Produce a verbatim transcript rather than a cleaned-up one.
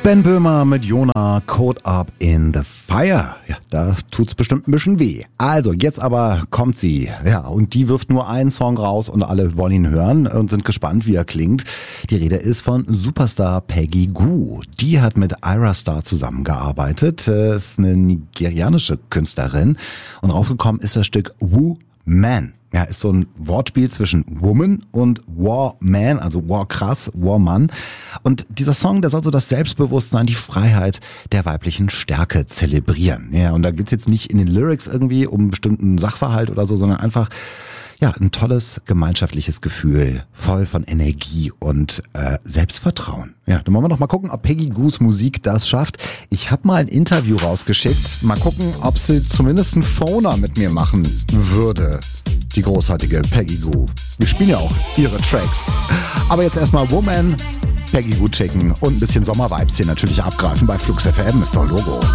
Ben Böhmer mit Jona, Caught Up in the Fire. Ja, da tut's bestimmt ein bisschen weh. Also, jetzt aber kommt sie. Ja, und die wirft nur einen Song raus und alle wollen ihn hören und sind gespannt, wie er klingt. Die Rede ist von Superstar Peggy Gou. Die hat mit Ayra Starr zusammengearbeitet. Ist eine nigerianische Künstlerin. Und rausgekommen ist das Stück Woman. Ja, ist so ein Wortspiel zwischen Woman und War Man, also War krass, War Mann. Und dieser Song, der soll so das Selbstbewusstsein, die Freiheit der weiblichen Stärke zelebrieren. Ja, und da geht's jetzt nicht in den Lyrics irgendwie um einen bestimmten Sachverhalt oder so, sondern einfach ja, ein tolles gemeinschaftliches Gefühl, voll von Energie und äh, Selbstvertrauen. Ja, dann wollen wir noch mal gucken, ob Peggy Gous Musik das schafft. Ich habe mal ein Interview rausgeschickt. Mal gucken, ob sie zumindest einen Phoner mit mir machen würde. Die großartige Peggy Gou. Wir spielen ja auch ihre Tracks. Aber jetzt erstmal Woman, Peggy Gou checken und ein bisschen Sommervibes hier natürlich abgreifen bei Flux F M, ist doch Logo.